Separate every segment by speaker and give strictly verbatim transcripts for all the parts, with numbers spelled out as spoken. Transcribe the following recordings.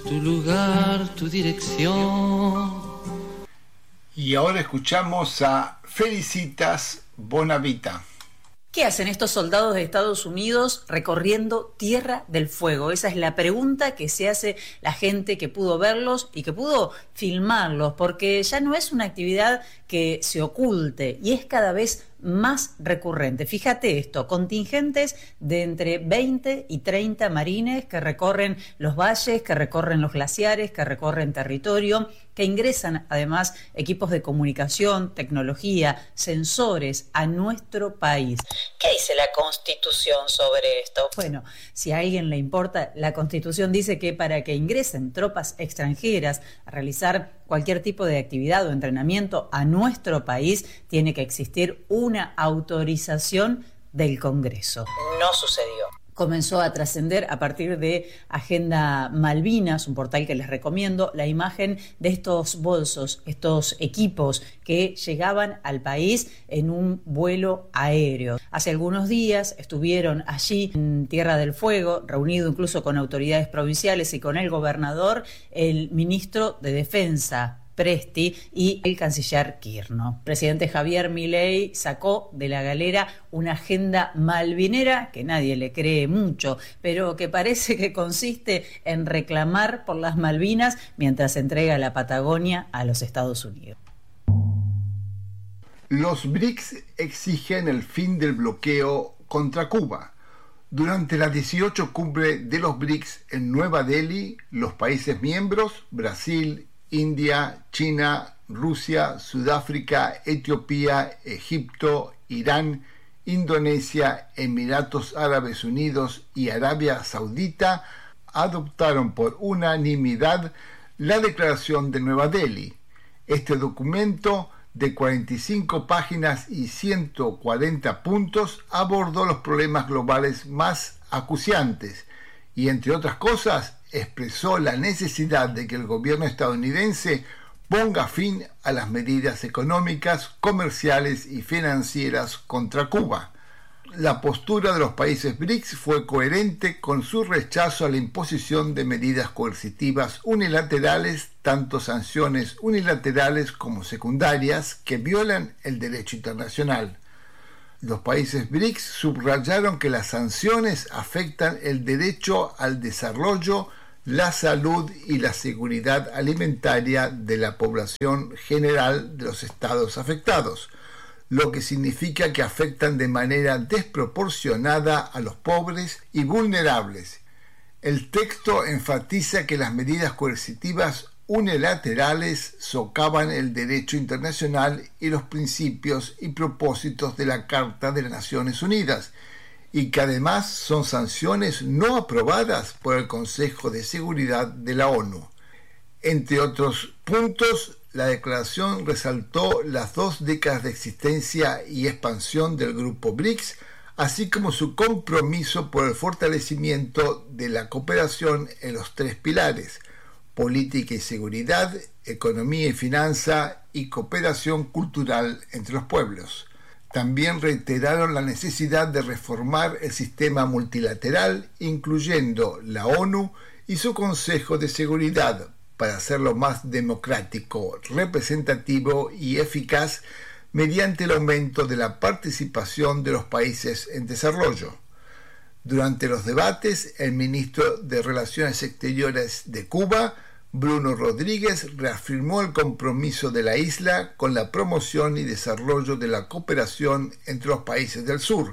Speaker 1: tu lugar, tu dirección.
Speaker 2: Y ahora escuchamos a Felicitas Bonavita.
Speaker 3: ¿Qué hacen estos soldados de Estados Unidos recorriendo Tierra del Fuego? Esa es la pregunta que se hace la gente que pudo verlos y que pudo filmarlos, porque ya no es una actividad que se oculte y es cada vez más recurrente. Fíjate esto, contingentes de entre veinte y treinta marines que recorren los valles, que recorren los glaciares, que recorren territorio, que ingresan además equipos de comunicación, tecnología, sensores a nuestro país. ¿Qué dice la Constitución sobre esto? Bueno, si a alguien le importa, la Constitución dice que para que ingresen tropas extranjeras a realizar cualquier tipo de actividad o entrenamiento a nuestro país, tiene que existir una autorización del Congreso. No sucedió. Comenzó a trascender a partir de Agenda Malvinas, un portal que les recomiendo, la imagen de estos bolsos, estos equipos que llegaban al país en un vuelo aéreo. Hace algunos días estuvieron allí en Tierra del Fuego, reunido incluso con autoridades provinciales y con el gobernador, el ministro de Defensa, Presti, y el canciller Kirchner. El presidente Javier Milei sacó de la galera una agenda malvinera que nadie le cree mucho, pero que parece que consiste en reclamar por las Malvinas mientras entrega la Patagonia a los Estados Unidos.
Speaker 2: Los B R I C S exigen el fin del bloqueo contra Cuba. Durante la dieciocho cumbre de los B R I C S en Nueva Delhi, los países miembros, Brasil, India, China, Rusia, Sudáfrica, Etiopía, Egipto, Irán, Indonesia, Emiratos Árabes Unidos y Arabia Saudita adoptaron por unanimidad la Declaración de Nueva Delhi. Este documento de cuarenta y cinco páginas y ciento cuarenta puntos abordó los problemas globales más acuciantes y, entre otras cosas, expresó la necesidad de que el gobierno estadounidense ponga fin a las medidas económicas, comerciales y financieras contra Cuba. La postura de los países B R I C S fue coherente con su rechazo a la imposición de medidas coercitivas unilaterales, tanto sanciones unilaterales como secundarias, que violan el derecho internacional. Los países B R I C S subrayaron que las sanciones afectan el derecho al desarrollo, la salud y la seguridad alimentaria de la población general de los estados afectados, lo que significa que afectan de manera desproporcionada a los pobres y vulnerables. El texto enfatiza que las medidas coercitivas unilaterales socavan el derecho internacional y los principios y propósitos de la Carta de las Naciones Unidas, y que además son sanciones no aprobadas por el Consejo de Seguridad de la ONU. Entre otros puntos, la declaración resaltó las dos décadas de existencia y expansión del grupo B R I C S, así como su compromiso por el fortalecimiento de la cooperación en los tres pilares: política y seguridad, economía y finanza y cooperación cultural entre los pueblos. También reiteraron la necesidad de reformar el sistema multilateral, incluyendo la ONU y su Consejo de Seguridad, para hacerlo más democrático, representativo y eficaz mediante el aumento de la participación de los países en desarrollo. Durante los debates, el ministro de Relaciones Exteriores de Cuba, Bruno Rodríguez, reafirmó el compromiso de la isla con la promoción y desarrollo de la cooperación entre los países del sur.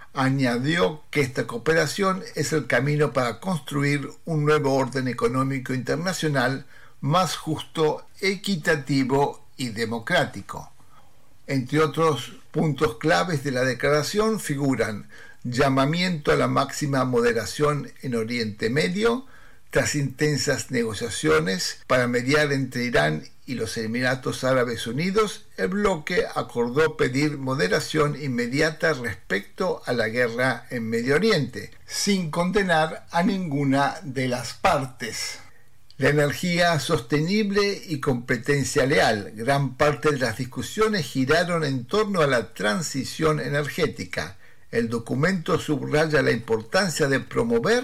Speaker 2: Añadió que esta cooperación es el camino para construir un nuevo orden económico internacional más justo, equitativo y democrático. Entre otros puntos claves de la declaración figuran llamamiento a la máxima moderación en Oriente Medio. Tras intensas negociaciones para mediar entre Irán y los Emiratos Árabes Unidos, el bloque acordó pedir moderación inmediata respecto a la guerra en Medio Oriente, sin condenar a ninguna de las partes. La energía sostenible y competencia leal. Gran parte de las discusiones giraron en torno a la transición energética. El documento subraya la importancia de promover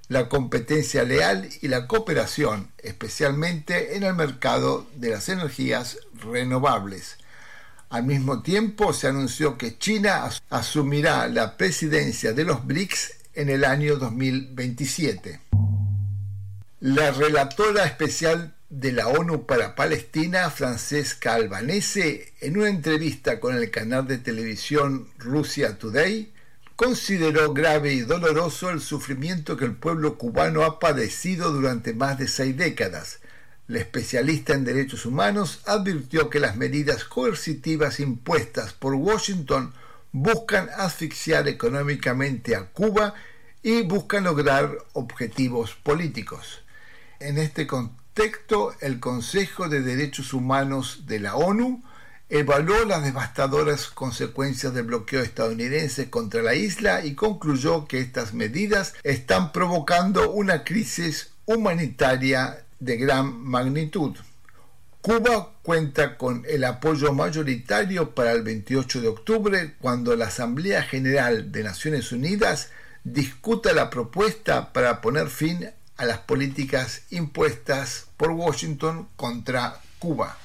Speaker 2: la competencia leal y la cooperación, especialmente en el mercado de las energías renovables. Al mismo tiempo, se anunció que China asumirá la presidencia de los B R I C S en el año dos mil veintisiete. La relatora especial de la ONU para Palestina, Francesca Albanese, en una entrevista con el canal de televisión Russia Today, consideró grave y doloroso el sufrimiento que el pueblo cubano ha padecido durante más de seis décadas. La especialista en derechos humanos advirtió que las medidas coercitivas impuestas por Washington buscan asfixiar económicamente a Cuba y buscan lograr objetivos políticos. En este contexto, el Consejo de Derechos Humanos de la ONU evaluó las devastadoras consecuencias del bloqueo estadounidense contra la isla y concluyó que estas medidas están provocando una crisis humanitaria de gran magnitud. Cuba cuenta con el apoyo mayoritario para el veintiocho de octubre, cuando la Asamblea General de Naciones Unidas discuta la propuesta para poner fin a las políticas impuestas por Washington contra Cuba.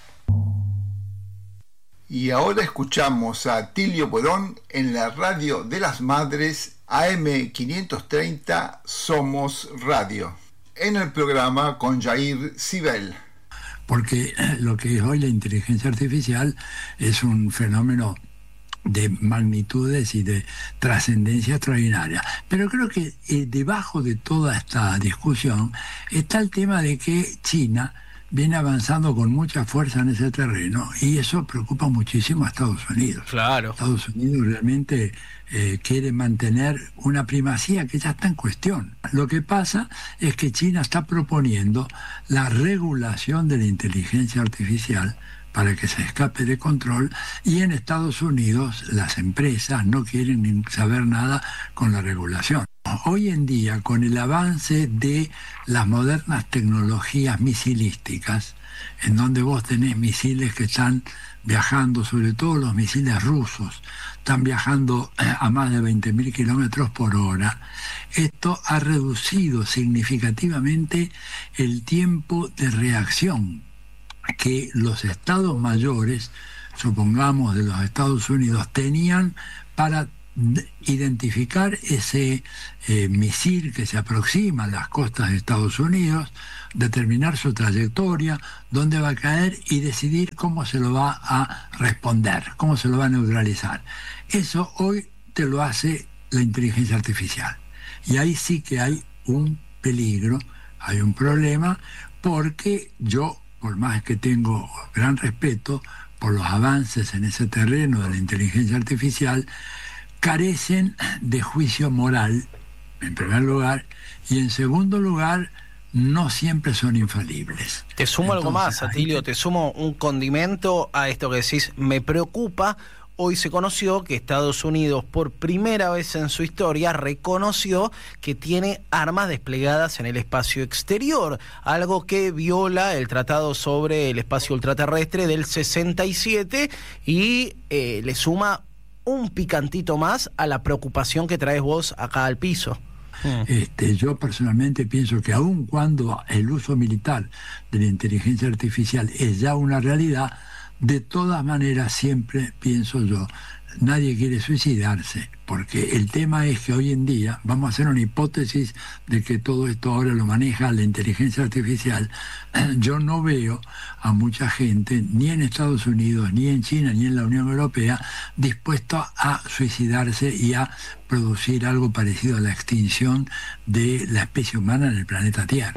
Speaker 2: Y ahora escuchamos a Atilio Borón en la Radio de las Madres A M quinientos treinta Somos Radio, en el programa con Jair Sibel.
Speaker 4: Porque lo que es hoy la inteligencia artificial es un fenómeno de magnitudes y de trascendencia extraordinaria. Pero creo que eh, debajo de toda esta discusión está el tema de que China viene avanzando con mucha fuerza en ese terreno y eso preocupa muchísimo a Estados Unidos.
Speaker 5: Claro.
Speaker 4: Estados Unidos realmente eh, quiere mantener una primacía que ya está en cuestión. Lo que pasa es que China está proponiendo la regulación de la inteligencia artificial para que se escape de control, y en Estados Unidos las empresas no quieren ni saber nada con la regulación. Hoy en día, con el avance de las modernas tecnologías misilísticas, en donde vos tenés misiles que están viajando, sobre todo los misiles rusos, están viajando a más de veinte mil kilómetros por hora, esto ha reducido significativamente el tiempo de reacción que los estados mayores, supongamos de los Estados Unidos, tenían para identificar ese eh, misil que se aproxima a las costas de Estados Unidos, determinar su trayectoria, dónde va a caer y decidir cómo se lo va a responder, cómo se lo va a neutralizar. Eso hoy te lo hace la inteligencia artificial. Y ahí sí que hay un peligro, hay un problema, porque yo, por más que tengo gran respeto por los avances en ese terreno de la inteligencia artificial, carecen de juicio moral, en primer lugar, y en segundo lugar, no siempre son infalibles.
Speaker 5: Te sumo
Speaker 4: Entonces,
Speaker 5: algo más, Atilio,
Speaker 4: ahí...
Speaker 5: te sumo un condimento a esto que decís, me preocupa. Hoy se conoció que Estados Unidos, por primera vez en su historia, reconoció que tiene armas desplegadas en el espacio exterior, algo que viola el Tratado sobre el Espacio Ultraterrestre del sesenta y siete y eh, le suma un picantito más a la preocupación que traes vos acá al piso.
Speaker 4: Este, yo personalmente pienso que aun cuando el uso militar de la inteligencia artificial es ya una realidad, de todas maneras siempre pienso yo, nadie quiere suicidarse, porque el tema es que hoy en día, vamos a hacer una hipótesis de que todo esto ahora lo maneja la inteligencia artificial, yo no veo a mucha gente, ni en Estados Unidos, ni en China, ni en la Unión Europea, dispuesto a suicidarse y a producir algo parecido a la extinción de la especie humana en el planeta Tierra.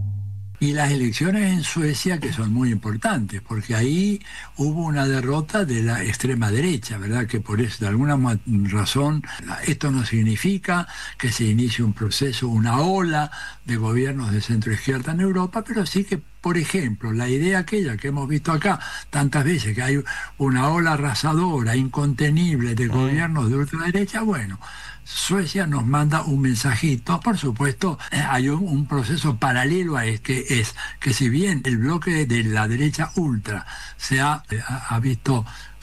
Speaker 4: Y las elecciones en Suecia, que son muy importantes, porque ahí hubo una derrota de la extrema derecha, ¿verdad? Que por eso, de alguna razón, esto no significa que se inicie un proceso, una ola de gobiernos de centro-izquierda en Europa, pero sí que, por ejemplo, la idea aquella que hemos visto acá tantas veces, que hay una ola arrasadora, incontenible de gobiernos de ultraderecha, bueno, Suecia nos manda un mensajito. Por supuesto, hay un, un proceso paralelo a este, es que si bien el bloque de la derecha ultra se ha, ha visto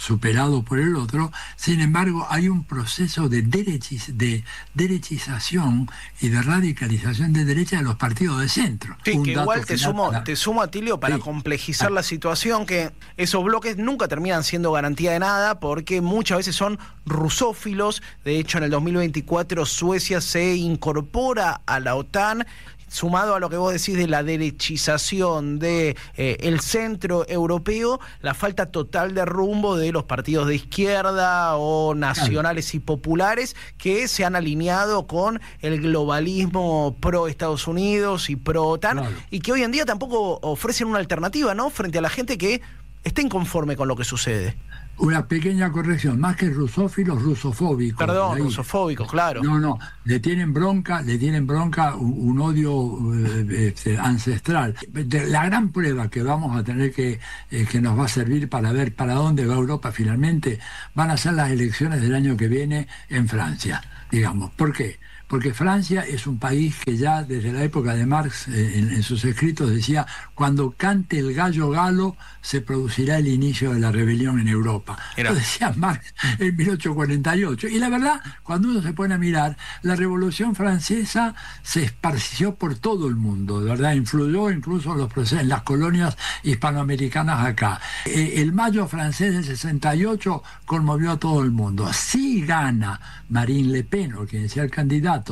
Speaker 4: superado por el otro. Sin embargo, hay un proceso de, derechiz, de derechización y de radicalización de derecha de los partidos de centro.
Speaker 5: Sí,
Speaker 4: un
Speaker 5: que igual te sumo,
Speaker 4: para...
Speaker 5: te sumo, Atilio, para sí. complejizar ah. la situación, que esos bloques nunca terminan siendo garantía de nada, porque muchas veces son rusófilos. De hecho, en el dos mil veinticuatro Suecia se incorpora a la OTAN, sumado a lo que vos decís de la derechización de eh, el centro europeo, la falta total de rumbo de los partidos de izquierda o nacionales claro. y populares que se han alineado con el globalismo pro Estados Unidos y pro OTAN, claro. y que hoy en día tampoco ofrecen una alternativa, ¿no?, frente a la gente que está inconforme con lo que sucede.
Speaker 4: Una pequeña corrección, más que rusófilos, rusofóbicos.
Speaker 5: Perdón, rusofóbicos, claro.
Speaker 4: No, no, le tienen bronca, le tienen bronca un, un odio eh, este, ancestral. De, la gran prueba que vamos a tener que, eh, que nos va a servir para ver para dónde va Europa finalmente, van a ser las elecciones del año que viene en Francia, digamos. ¿Por qué? Porque Francia es un país que ya desde la época de Marx, eh, en, en sus escritos decía, cuando cante el gallo galo se producirá el inicio de la rebelión en Europa. Era. Lo decía Marx en mil ochocientos cuarenta y ocho. Y la verdad, cuando uno se pone a mirar, la Revolución Francesa se esparció por todo el mundo, de verdad, influyó incluso en, los procesos, en las colonias hispanoamericanas acá. Eh, el mayo francés del sesenta y ocho conmovió a todo el mundo. Si gana Marine Le Pen, o quien sea el candidato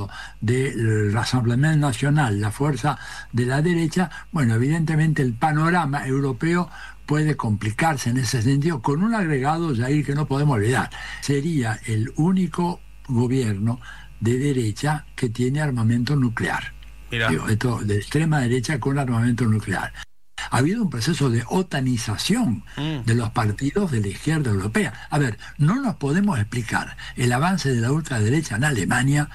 Speaker 4: del Rassemblement National, la fuerza de la derecha, bueno, evidentemente el panorama europeo puede complicarse en ese sentido, con un agregado, Jair, que no podemos olvidar. Sería el único gobierno de derecha que tiene armamento nuclear. Digo, esto, de extrema derecha con armamento nuclear. Ha habido un proceso de otanización mm. de los partidos de la izquierda europea. A ver, no nos podemos explicar el avance de la ultraderecha en Alemania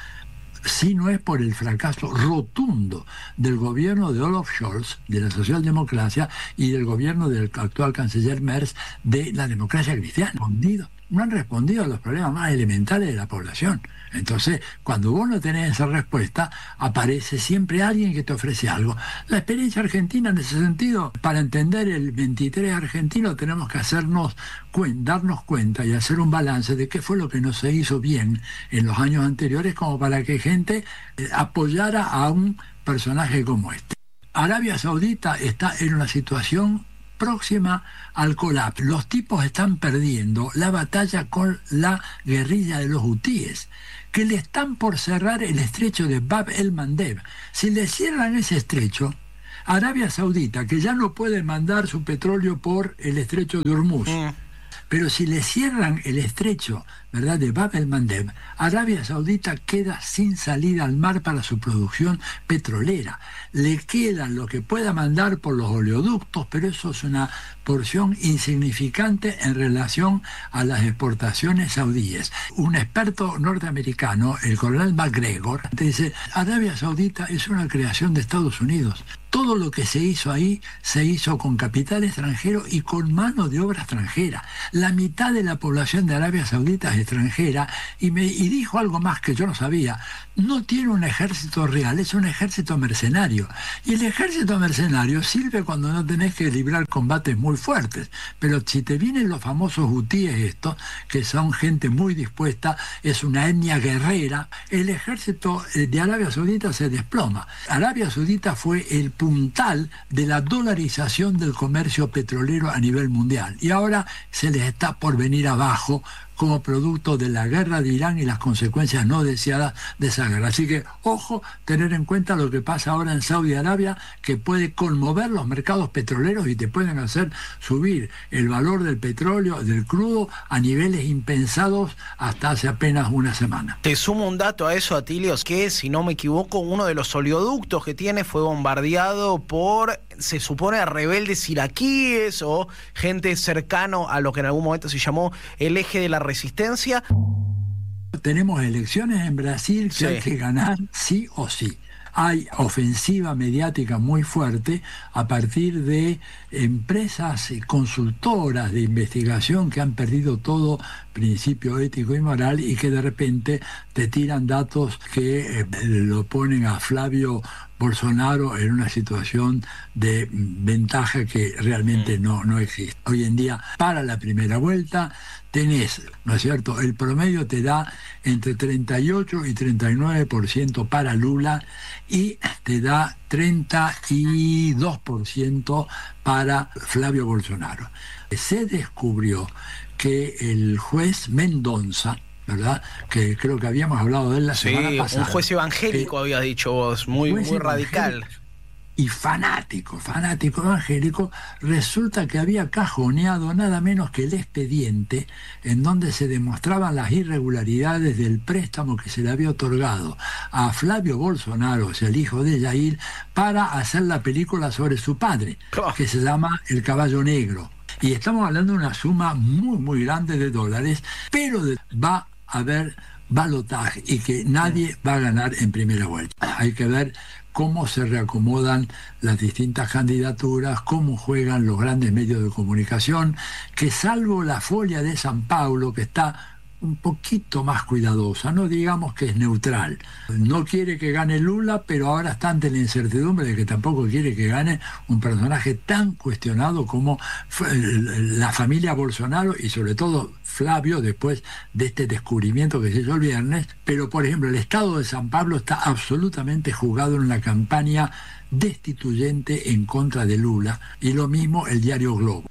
Speaker 4: si no es por el fracaso rotundo del gobierno de Olaf Scholz, de la socialdemocracia, y del gobierno del actual canciller Merz, de la democracia cristiana. No han respondido a los problemas más elementales de la población. Entonces, cuando vos no tenés esa respuesta, aparece siempre alguien que te ofrece algo. La experiencia argentina en ese sentido, para entender el veintitrés argentino, tenemos que hacernos darnos cuenta y hacer un balance de qué fue lo que no se hizo bien en los años anteriores, como para que gente eh, apoyara a un personaje como este. Arabia Saudita está en una situación próxima al colapso. Los tipos están perdiendo la batalla con la guerrilla de los hutíes, que le están por cerrar el estrecho de Bab el-Mandeb. Si le cierran ese estrecho, Arabia Saudita, que ya no puede mandar su petróleo por el estrecho de Hormuz, mm. pero si le cierran el estrecho, ¿verdad?, de Bab el-Mandeb, Arabia Saudita queda sin salida al mar para su producción petrolera. Le queda lo que pueda mandar por los oleoductos, pero eso es una porción insignificante en relación a las exportaciones saudíes. Un experto norteamericano, el coronel McGregor, dice, Arabia Saudita es una creación de Estados Unidos. Todo lo que se hizo ahí se hizo con capital extranjero y con mano de obra extranjera. La mitad de la población de Arabia Saudita es extranjera, y, me, y dijo algo más que yo no sabía. No tiene un ejército real, es un ejército mercenario. Y el ejército mercenario sirve cuando no tenés que librar combates muy fuertes. Pero si te vienen los famosos hutíes estos, que son gente muy dispuesta, es una etnia guerrera, el ejército de Arabia Saudita se desploma. Arabia Saudita fue el puntal de la dolarización del comercio petrolero a nivel mundial. Y ahora se les está por venir abajo como producto de la guerra de Irán y las consecuencias no deseadas de esa guerra. Así que, ojo, tener en cuenta lo que pasa ahora en Saudi Arabia, que puede conmover los mercados petroleros y te pueden hacer subir el valor del petróleo, del crudo, a niveles impensados hasta hace apenas una semana.
Speaker 5: Te sumo un dato a eso, Atilio, que, si no me equivoco, uno de los oleoductos que tiene fue bombardeado por, se supone, rebeldes iraquíes o gente cercano a lo que en algún momento se llamó el eje de la resistencia.
Speaker 4: Tenemos elecciones en Brasil que sí. hay que ganar sí o sí. Hay ofensiva mediática muy fuerte a partir de empresas consultoras de investigación que han perdido todo principio ético y moral y que de repente te tiran datos que eh, lo ponen a Flavio Bolsonaro en una situación de ventaja que realmente no, no existe. Hoy en día, para la primera vuelta, tenés, ¿no es cierto?, el promedio te da entre treinta y ocho y treinta y nueve por ciento para Lula y te da treinta y dos por ciento para Flavio Bolsonaro. Se descubrió que el juez Mendoza, ¿verdad?, que creo que habíamos hablado de él la
Speaker 5: sí,
Speaker 4: semana pasada.
Speaker 5: Un juez evangélico, habías dicho vos, muy, muy radical.
Speaker 4: Y fanático, fanático evangélico, resulta que había cajoneado nada menos que el expediente en donde se demostraban las irregularidades del préstamo que se le había otorgado a Flavio Bolsonaro, o sea, el hijo de Jair, para hacer la película sobre su padre, que se llama El Caballo Negro. Y estamos hablando de una suma muy, muy grande de dólares, pero de, va a haber balotaje y que nadie va a ganar en primera vuelta. Hay que ver cómo se reacomodan las distintas candidaturas, cómo juegan los grandes medios de comunicación, que salvo la Folia de San Paulo, que está un poquito más cuidadosa, no digamos que es neutral. No quiere que gane Lula, pero ahora está ante la incertidumbre de que tampoco quiere que gane un personaje tan cuestionado como la familia Bolsonaro y sobre todo Flavio, después de este descubrimiento que se hizo el viernes. Pero, por ejemplo, el estado de San Pablo está absolutamente jugado en una campaña destituyente en contra de Lula, y lo mismo el diario Globo.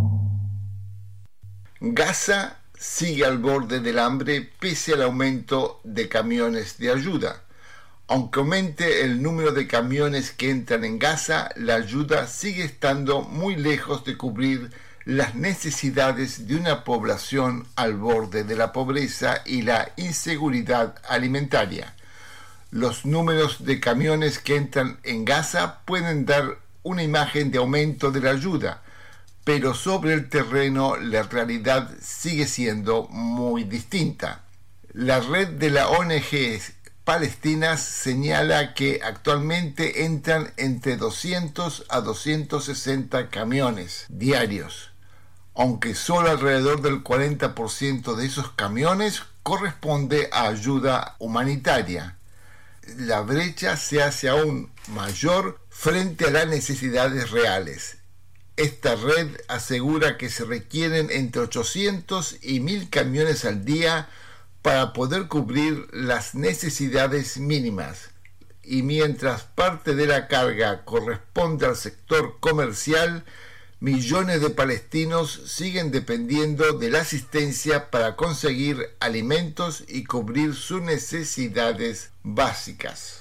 Speaker 2: Gaza sigue al borde del hambre pese al aumento de camiones de ayuda. Aunque aumente el número de camiones que entran en Gaza, la ayuda sigue estando muy lejos de cubrir las necesidades de una población al borde de la pobreza y la inseguridad alimentaria. Los números de camiones que entran en Gaza pueden dar una imagen de aumento de la ayuda, pero sobre el terreno la realidad sigue siendo muy distinta. La red de las O N Ges palestinas señala que actualmente entran entre doscientos a doscientos sesenta camiones diarios, aunque solo alrededor del cuarenta por ciento de esos camiones corresponde a ayuda humanitaria. La brecha se hace aún mayor frente a las necesidades reales. Esta red asegura que se requieren entre ochocientos y mil camiones al día para poder cubrir las necesidades mínimas. Y mientras parte de la carga corresponde al sector comercial, millones de palestinos siguen dependiendo de la asistencia para conseguir alimentos y cubrir sus necesidades básicas.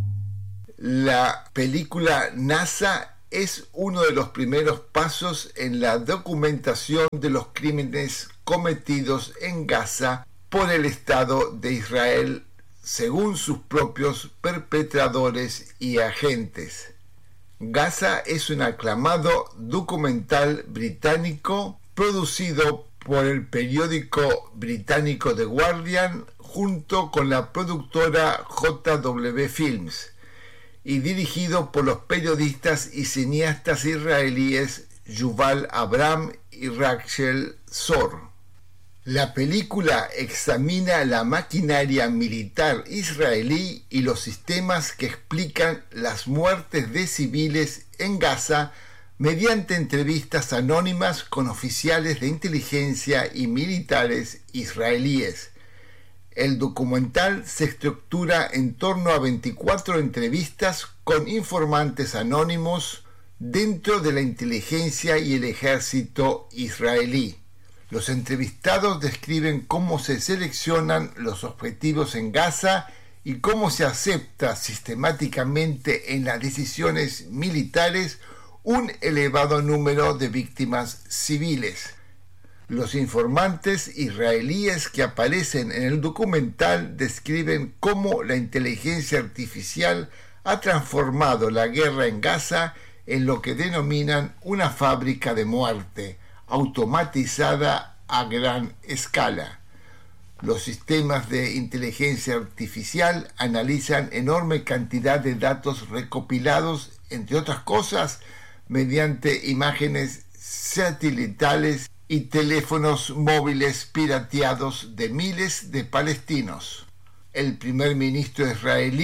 Speaker 2: La película NASA es uno de los primeros pasos en la documentación de los crímenes cometidos en Gaza por el Estado de Israel, según sus propios perpetradores y agentes. Gaza es un aclamado documental británico producido por el periódico británico The Guardian junto con la productora J W Films y dirigido por los periodistas y cineastas israelíes Yuval Abraham y Rachel Zor. La película examina la maquinaria militar israelí y los sistemas que explican las muertes de civiles en Gaza mediante entrevistas anónimas con oficiales de inteligencia y militares israelíes. El documental se estructura en torno a veinticuatro entrevistas con informantes anónimos dentro de la inteligencia y el ejército israelí. Los entrevistados describen cómo se seleccionan los objetivos en Gaza y cómo se acepta sistemáticamente en las decisiones militares un elevado número de víctimas civiles. Los informantes israelíes que aparecen en el documental describen cómo la inteligencia artificial ha transformado la guerra en Gaza en lo que denominan una fábrica de muerte, automatizada a gran escala. Los sistemas de inteligencia artificial analizan enorme cantidad de datos recopilados, entre otras cosas, mediante imágenes satelitales y teléfonos móviles pirateados de miles de palestinos. El primer ministro israelí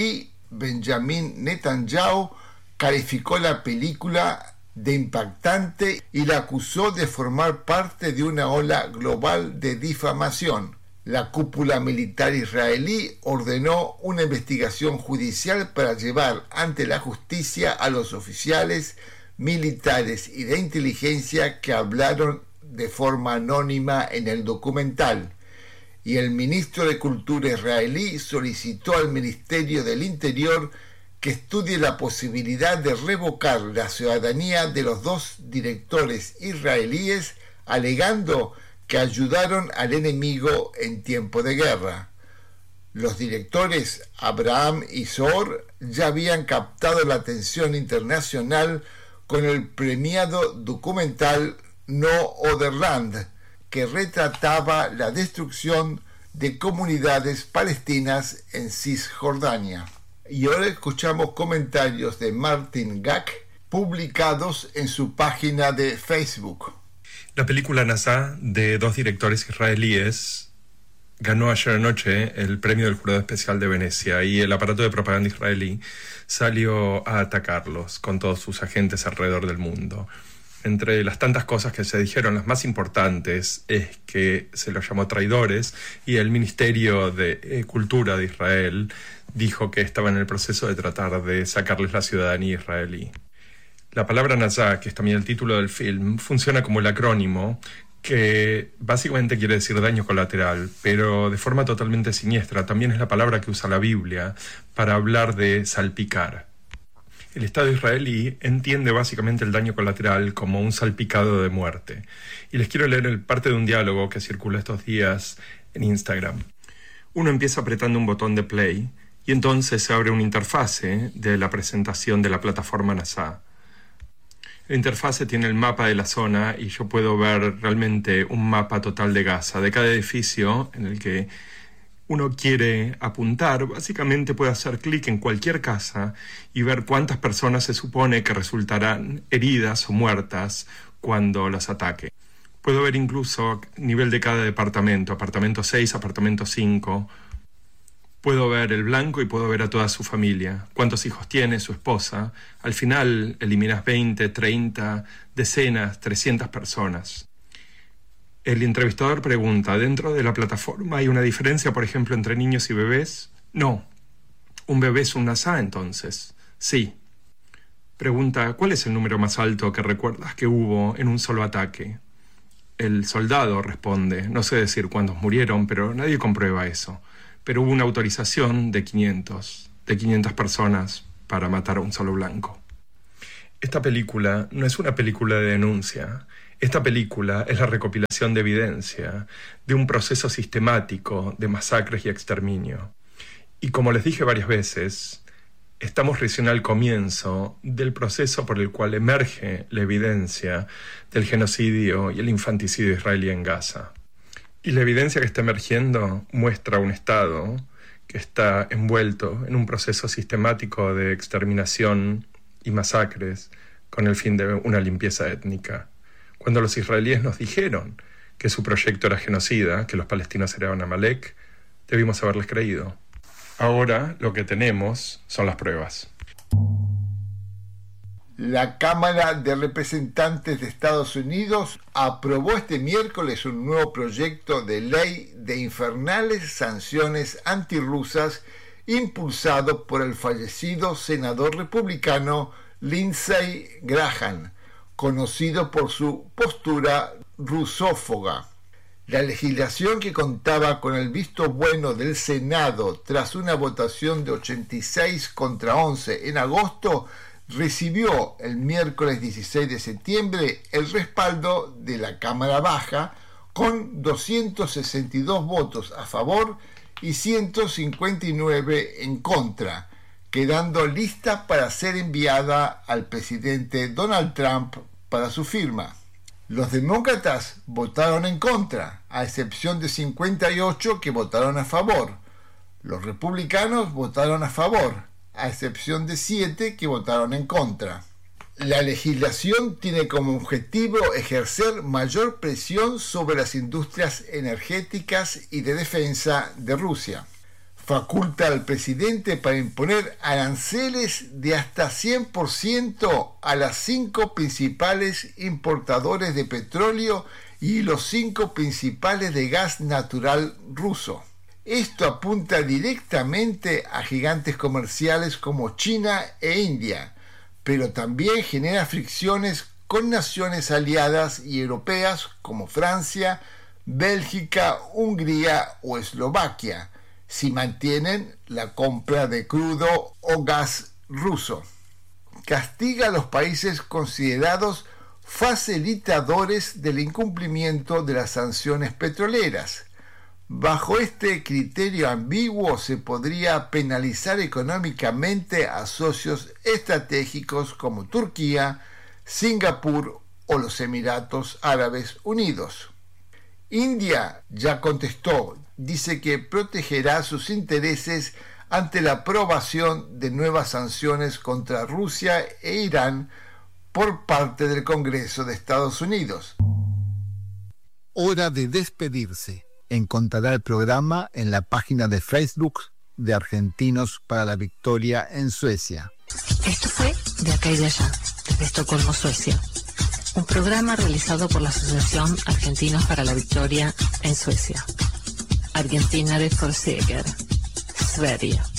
Speaker 2: Benjamin Netanyahu, calificó la película de impactante y la acusó de formar parte de una ola global de difamación. La cúpula militar israelí ordenó una investigación judicial para llevar ante la justicia a los oficiales militares y de inteligencia que hablaron de forma anónima en el documental. Y el ministro de Cultura israelí solicitó al Ministerio del Interior que estudie la posibilidad de revocar la ciudadanía de los dos directores israelíes, alegando que ayudaron al enemigo en tiempo de guerra. Los directores Abraham y Zohar ya habían captado la atención internacional con el premiado documental No Other Land, que retrataba la destrucción de comunidades palestinas en Cisjordania. Y ahora escuchamos comentarios de Martin Gack publicados en su página de Facebook.
Speaker 6: La película Nasá, de dos directores israelíes, ganó ayer anoche el premio del Jurado Especial de Venecia y el aparato de propaganda israelí salió a atacarlos con todos sus agentes alrededor del mundo. Entre las tantas cosas que se dijeron, las más importantes es que se los llamó traidores y el Ministerio de eh, Cultura de Israel dijo que estaba en el proceso de tratar de sacarles la ciudadanía israelí. La palabra Nasá, que es también el título del film, funciona como el acrónimo que básicamente quiere decir daño colateral, pero de forma totalmente siniestra. También es la palabra que usa la Biblia para hablar de salpicar. El Estado israelí entiende básicamente el daño colateral como un salpicado de muerte. Y les quiero leer el parte de un diálogo que circula estos días en Instagram. Uno empieza apretando un botón de play y entonces se abre una interfase de la presentación de la plataforma Nasá. La interfase tiene el mapa de la zona y yo puedo ver realmente un mapa total de Gaza, de cada edificio en el que uno quiere apuntar. Básicamente puede hacer clic en cualquier casa y ver cuántas personas se supone que resultarán heridas o muertas cuando las ataque. Puedo ver incluso nivel de cada departamento, apartamento seis, apartamento cinco. Puedo ver el blanco y puedo ver a toda su familia, cuántos hijos tiene, su esposa. Al final eliminas veinte, treinta, decenas, trescientas personas. El entrevistador pregunta, ¿dentro de la plataforma hay una diferencia, por ejemplo, entre niños y bebés? No. ¿Un bebé es un Nasá, entonces? Sí. Pregunta, ¿cuál es el número más alto que recuerdas que hubo en un solo ataque? El soldado responde, no sé decir cuántos murieron, pero nadie comprueba eso. Pero hubo una autorización de quinientas, de quinientas personas para matar a un solo blanco. Esta película no es una película de denuncia. Esta película es la recopilación de evidencia de un proceso sistemático de masacres y exterminio. Y como les dije varias veces, estamos recién al comienzo del proceso por el cual emerge la evidencia del genocidio y el infanticidio israelí en Gaza. Y la evidencia que está emergiendo muestra un Estado que está envuelto en un proceso sistemático de exterminación y masacres con el fin de una limpieza étnica. Cuando los israelíes nos dijeron que su proyecto era genocida, que los palestinos eran Amalek, debimos haberles creído. Ahora lo que tenemos son las pruebas.
Speaker 2: La Cámara de Representantes de Estados Unidos aprobó este miércoles un nuevo proyecto de ley de infernales sanciones antirrusas impulsado por el fallecido senador republicano Lindsey Graham, conocido por su postura rusófoga. La legislación, que contaba con el visto bueno del Senado tras una votación de ochenta y seis contra once en agosto, recibió el miércoles dieciséis de septiembre el respaldo de la Cámara Baja con doscientos sesenta y dos votos a favor y ciento cincuenta y nueve en contra, quedando lista para ser enviada al presidente Donald Trump para su firma. Los demócratas votaron en contra, a excepción de cincuenta y ocho que votaron a favor. Los republicanos votaron a favor, a excepción de siete que votaron en contra. La legislación tiene como objetivo ejercer mayor presión sobre las industrias energéticas y de defensa de Rusia. faculta al presidente para imponer aranceles de hasta cien por ciento a las cinco principales importadores de petróleo y los cinco principales de gas natural ruso. Esto apunta directamente a gigantes comerciales como China e India, pero también genera fricciones con naciones aliadas y europeas como Francia, Bélgica, Hungría o Eslovaquia, si mantienen la compra de crudo o gas ruso. Castiga a los países considerados facilitadores del incumplimiento de las sanciones petroleras. Bajo este criterio ambiguo se podría penalizar económicamente a socios estratégicos como Turquía, Singapur o los Emiratos Árabes Unidos. India ya contestó, dice que protegerá sus intereses ante la aprobación de nuevas sanciones contra Rusia e Irán por parte del Congreso de Estados Unidos.
Speaker 7: Hora de despedirse. Encontrará el programa en la página de Facebook de Argentinos para la Victoria en Suecia.
Speaker 8: Esto fue De Acá y de Allá, desde Estocolmo, Suecia. Un programa realizado por la Asociación Argentinos para la Victoria en Suecia. Argentinare för seger. Sverige.